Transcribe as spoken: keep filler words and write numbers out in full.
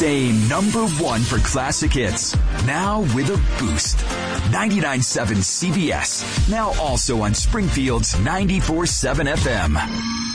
Stay number one for classic hits. Now with a boost. ninety-nine point seven C B S. Now also on Springfield's ninety-four point seven F M.